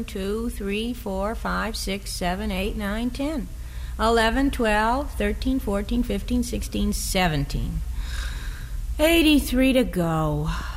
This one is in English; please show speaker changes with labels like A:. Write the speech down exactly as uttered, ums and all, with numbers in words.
A: one, two, three, four, five, six, seven, eight, nine, ten, eleven, twelve, thirteen, fourteen, fifteen, sixteen, seventeen. eighty-three to go.